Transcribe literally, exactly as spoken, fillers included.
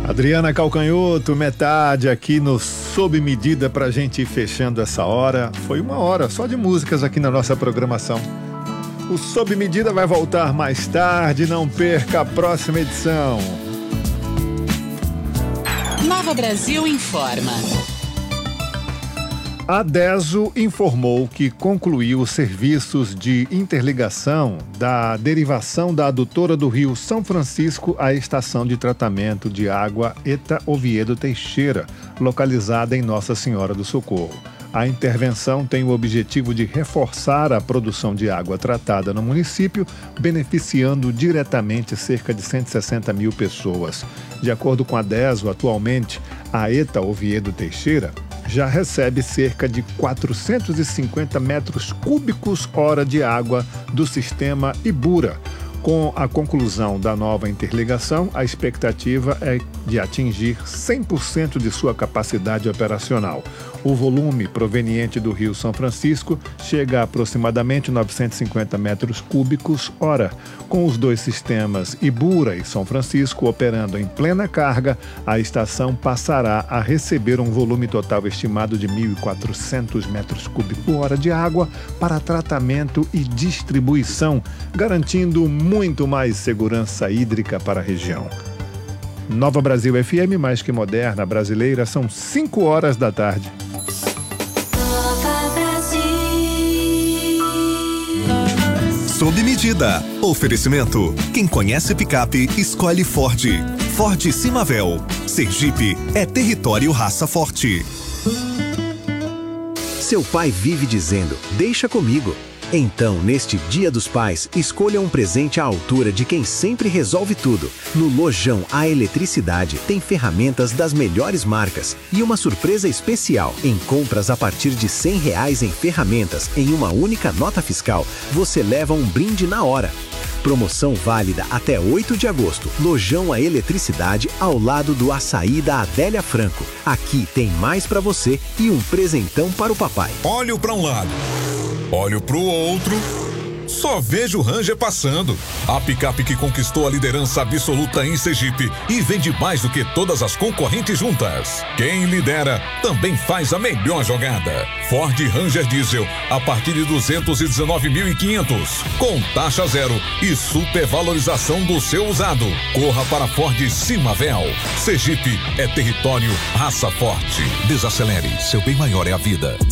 Adriana Calcanhoto, metade aqui no Sob Medida pra gente ir fechando essa hora. Foi uma hora só de músicas aqui na nossa programação. O Sob Medida vai voltar mais tarde, não perca a próxima edição. Nova Brasil informa. A DESO informou que concluiu os serviços de interligação da derivação da adutora do Rio São Francisco à estação de tratamento de água Eta Oviedo Teixeira, localizada em Nossa Senhora do Socorro. A intervenção tem o objetivo de reforçar a produção de água tratada no município, beneficiando diretamente cerca de cento e sessenta mil pessoas. De acordo com a DESO, atualmente, a Eta Oviedo Teixeira já recebe cerca de quatrocentos e cinquenta metros cúbicos hora de água do sistema Ibura. Com a conclusão da nova interligação, a expectativa é de atingir cem por cento de sua capacidade operacional. O volume proveniente do Rio São Francisco chega a aproximadamente novecentos e cinquenta metros cúbicos hora. Com os dois sistemas Ibura e São Francisco operando em plena carga, a estação passará a receber um volume total estimado de mil e quatrocentos metros cúbicos hora de água para tratamento e distribuição, garantindo muito mais segurança hídrica para a região. Nova Brasil F M, mais que moderna, brasileira, são cinco horas da tarde. Sob medida. Oferecimento. Quem conhece picape, escolhe Ford. Ford Simavel. Sergipe é território raça forte. Seu pai vive dizendo, deixa comigo. Então, neste Dia dos Pais, escolha um presente à altura de quem sempre resolve tudo. No Lojão A Eletricidade tem ferramentas das melhores marcas e uma surpresa especial. Em compras a partir de cem reais em ferramentas em uma única nota fiscal, você leva um brinde na hora. Promoção válida até oito de agosto. Lojão A Eletricidade, ao lado do açaí da Adélia Franco. Aqui tem mais pra você e um presentão para o papai. Olho pra um lado, olho pro outro, só vejo o Ranger passando. A picape que conquistou a liderança absoluta em Sergipe e vende mais do que todas as concorrentes juntas. Quem lidera também faz a melhor jogada. Ford Ranger Diesel a partir de duzentos e dezenove mil e quinhentos, com taxa zero e supervalorização do seu usado. Corra para Ford Simavel. Sergipe é território raça forte. Desacelere, seu bem maior é a vida.